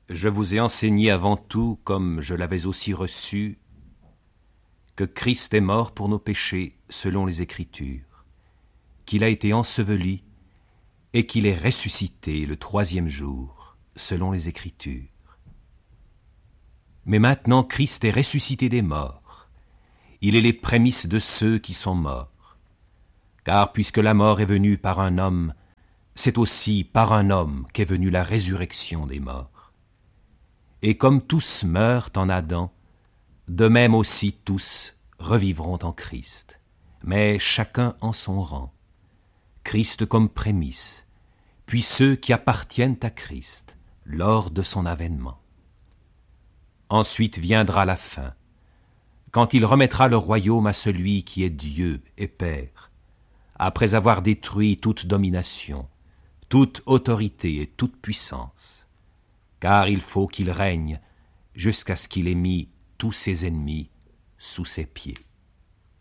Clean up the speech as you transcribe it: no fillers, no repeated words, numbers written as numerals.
Je vous ai enseigné avant tout, comme je l'avais aussi reçu, que Christ est mort pour nos péchés selon les Écritures, qu'il a été enseveli et qu'il est ressuscité le troisième jour selon les Écritures. Mais maintenant Christ est ressuscité des morts. Il est les prémices de ceux qui sont morts. Car puisque la mort est venue par un homme, c'est aussi par un homme qu'est venue la résurrection des morts. Et comme tous meurent en Adam, de même aussi tous revivront en Christ, mais chacun en son rang. Christ comme prémisse, puis ceux qui appartiennent à Christ lors de son avènement. Ensuite viendra la fin, quand il remettra le royaume à celui qui est Dieu et Père, après avoir détruit toute domination, toute autorité et toute puissance, car il faut qu'il règne jusqu'à ce qu'il ait mis tous ses ennemis sous ses pieds.